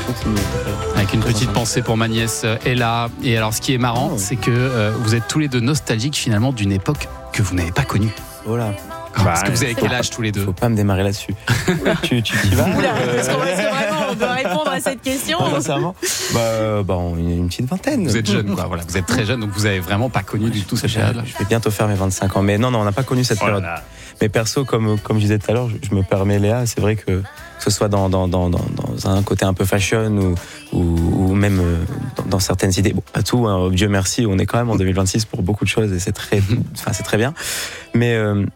continue. Avec une petite pensée pour ma nièce Ella. Et alors, ce qui est marrant, c'est que vous êtes tous les deux nostalgiques finalement d'une époque que vous n'avez pas connue. Voilà. Parce que vous avez quel âge tous les deux? Faut pas me démarrer là-dessus. tu y vas? Parce que vraiment, on doit répondre à cette question. Sincèrement, une petite vingtaine. Vous êtes jeune, quoi. Voilà, vous êtes très jeune, donc vous avez vraiment pas connu du tout cette période-là. Je vais bientôt faire mes 25 ans, mais non, on n'a pas connu cette période. Mais perso, comme je disais tout à l'heure, je me permets Léa, c'est vrai que ce soit dans un côté un peu fashion ou même dans certaines idées. Bon, pas tout, hein, Dieu merci, on est quand même en 2026 pour beaucoup de choses et c'est très bien. Mais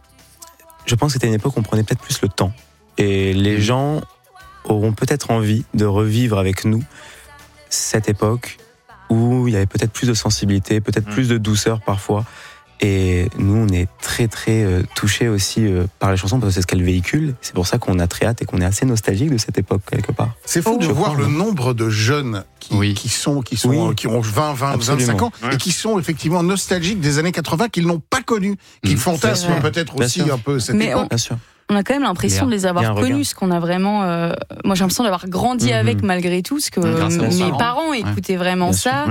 je pense que c'était une époque où on prenait peut-être plus le temps. Et les gens auront peut-être envie de revivre avec nous cette époque où il y avait peut-être plus de sensibilité, peut-être plus de douceur parfois. Et nous, on est très très touchés aussi par les chansons parce que c'est ce qu'elles véhiculent. C'est pour ça qu'on a très hâte et qu'on est assez nostalgique de cette époque quelque part. C'est fou de voir le nombre de jeunes qui ont 20, 25 ans et qui sont effectivement nostalgiques des années 80, qu'ils n'ont pas connues, qu'ils fantasment peut-être aussi un peu cette époque. Bien sûr. On a quand même l'impression de les avoir connus, ce qu'on a vraiment. Moi, j'ai l'impression d'avoir grandi avec malgré tout, parce que mes parents écoutaient vraiment ça.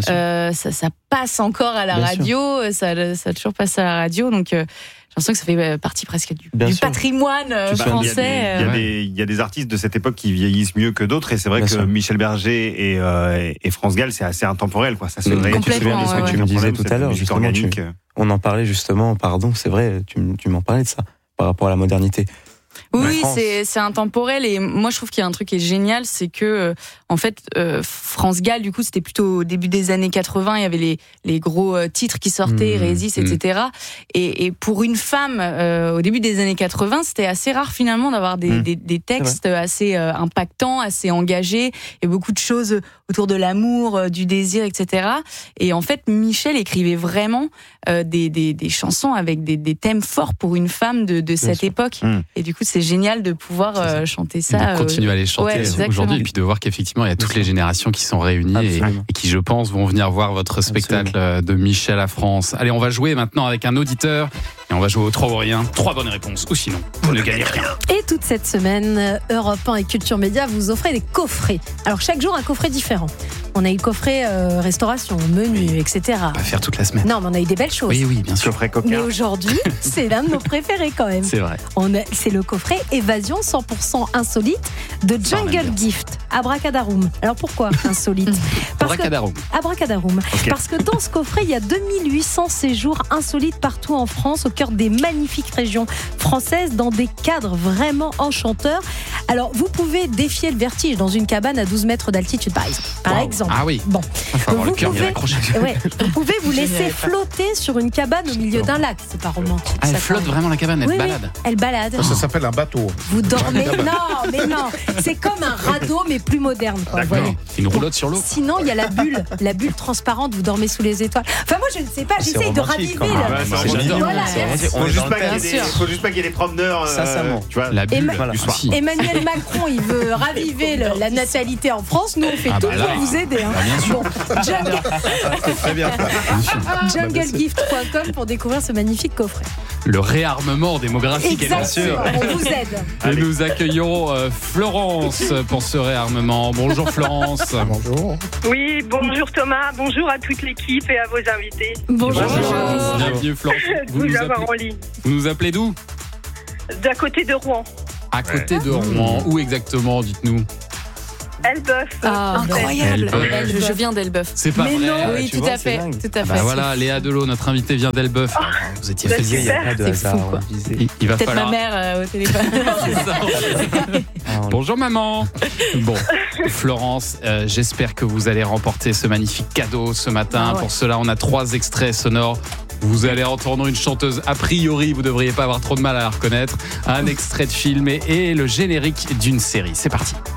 Ça passe encore à la radio, ça a toujours passé à la radio, donc j'ai l'impression que ça fait partie presque du patrimoine français. Il y a des artistes de cette époque qui vieillissent mieux que d'autres, et c'est vrai que Michel Berger et France Gall, c'est assez intemporel, quoi. Ça se fait complètement. C'est ce que tu me disais tout à l'heure, justement. On en parlait justement, c'est vrai, tu m'en parlais de ça. Par rapport à la modernité. Oui, c'est intemporel, et moi je trouve qu'il y a un truc qui est génial, c'est que en fait France Gall, du coup c'était plutôt au début des années 80, il y avait les gros titres qui sortaient, Résiste, etc. Et pour une femme au début des années 80, c'était assez rare finalement d'avoir des textes assez impactants, assez engagés, et beaucoup de choses autour de l'amour, du désir, etc. Et en fait Michel écrivait vraiment des chansons avec des thèmes forts pour une femme de cette époque. Et du coup c'est génial de pouvoir chanter ça. De continuer à les chanter aujourd'hui, et puis de voir qu'effectivement il y a toutes les générations qui sont réunies et qui, je pense, vont venir voir votre spectacle de Michel à France. Allez, on va jouer maintenant avec un auditeur, et on va jouer au 3 ou rien. 3 bonnes réponses, ou sinon vous ne gagnez rien. Et toute cette semaine, Europe 1 et Culture Média vous offrez des coffrets. Alors chaque jour un coffret différent. On a eu le coffret restauration, menu, etc. On va faire toute la semaine. Non, mais on a eu des belles choses. Oui, bien sûr. Coffret coca. Mais aujourd'hui, c'est l'un de nos préférés quand même. C'est vrai. C'est le coffret Évasion 100% insolite de Jungle Gift. Abracadaroum. Alors pourquoi insolite? Abracadaroum. Okay. Parce que dans ce coffret, il y a 2800 séjours insolites partout en France, au cœur des magnifiques régions françaises, dans des cadres vraiment enchanteurs. Alors, vous pouvez défier le vertige dans une cabane à 12 mètres d'altitude, par exemple. Ah oui. Bon. Il faut avoir le cœur bien accroché. Vous pouvez vous laisser flotter sur une cabane au milieu d'un lac. C'est pas romantique. Ah, elle flotte vraiment la cabane, elle balade. Elle balade. Ça s'appelle un bateau. Vous dormez. Non. C'est comme un radeau, mais plus moderne. Quoi, une roulotte sur l'eau. Sinon, il y a la bulle transparente. Vous dormez sous les étoiles. Enfin, moi, je ne sais pas. J'essaye de raviver. Faut juste pas qu'il y ait des promeneurs. Sincèrement. Tu vois, la bulle du soir. Emmanuel Macron, il veut raviver la natalité en France. Nous, on fait tout pour vous aider. Bon, junglegift.com pour découvrir ce magnifique coffret. Le réarmement démographique, bien sûr. On vous aide. Et nous accueillons Florence pour ce réarmement. Bonjour Florence. Bonjour. Oui, bonjour Thomas, bonjour à toute l'équipe et à vos invités. Bonjour. Bienvenue Florence. Vous nous appelez d'où? D'à côté de Rouen. À côté de Rouen. Où exactement, dites-nous? Elbeuf. Incroyable. Je viens d'Elbeuf. C'est pas vrai. Non, oui, tout à fait. Voilà, Léa Delot, notre invitée, vient d'Elbeuf. Vous étiez fait dire. C'est fou, quoi. Il va Peut-être falloir... ma mère au téléphone. Bonjour maman. Bon, Florence, j'espère que vous allez remporter ce magnifique cadeau ce matin. Pour cela, on a 3 extraits sonores. Vous allez entendre une chanteuse, a priori, vous ne devriez pas avoir trop de mal à la reconnaître. Un extrait de film et le générique d'une série. C'est parti.